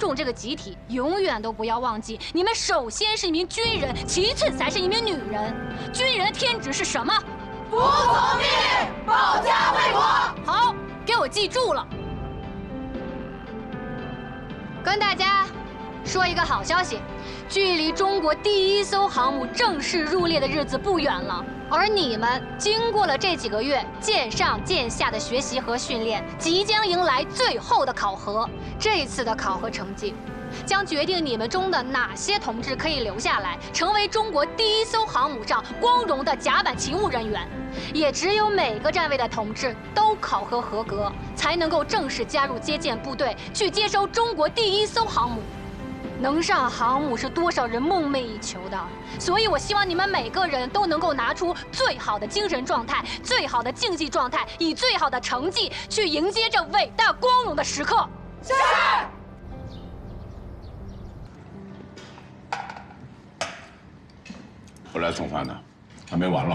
众这个集体，永远都不要忘记，你们首先是一名军人，其次才是一名女人。军人的天职是什么？ 服从命令，保家卫国。 好，给我记住了。跟大家说一个好消息，距离中国第1艘航母正式入列的日子不远了。而你们经过了这几个月见上见下的学习和训练，即将迎来最后的考核。这次的考核成绩，将决定你们中的哪些同志可以留下来，成为中国第1艘航母上光荣的甲板勤务人员。也只有每个站位的同志都考核合格，才能够正式加入接见部队，去接收中国第1艘航母。能上航母是多少人梦寐以求的，所以我希望你们每个人都能够拿出最好的精神状态、最好的竞技状态，以最好的成绩去迎接这伟大光荣的时刻。 是。 我来送饭呢，还没完了。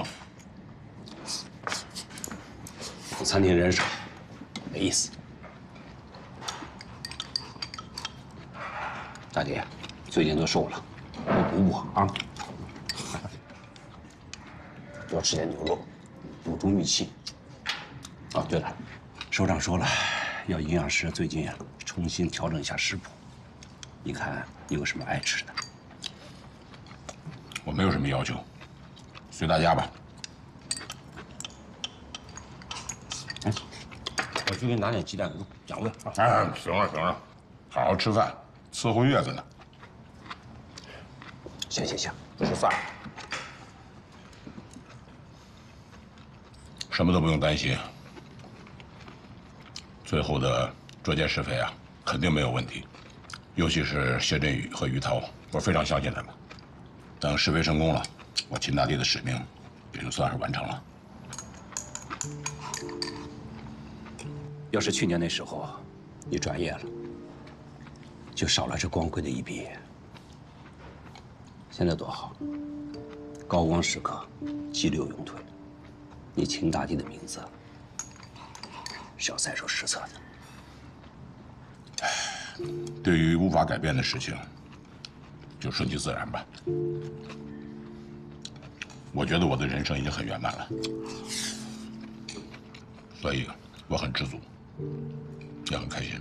餐厅人少，没意思。大姐，最近都瘦了，多补补啊！多吃点牛肉，补充玉气。哦，对了，首长说了，要营养师最近重新调整一下食谱。你看你有什么爱吃的？ 我没有什么要求，随大家吧。 哎，我去给你拿点鸡蛋养胃啊！ 哎，行了行了，好好吃饭，伺候月子呢。 行，吃饭。 什么都不用担心，最后的捉奸试匪啊，肯定没有问题。尤其是谢振宇和于涛，我非常相信他们。等试飞成功了，我秦大帝的使命也就算是完成了。 要是去年那时候你转业了，就少了这光辉的一笔。现在多好，高光时刻，急流勇退，你秦大帝的名字是要载入史册的。 对于无法改变的事情，就顺其自然吧。我觉得我的人生已经很圆满了，所以我很知足，也很开心。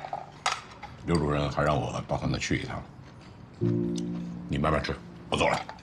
刘主任还让我到他那去一趟，你慢慢吃，我走了。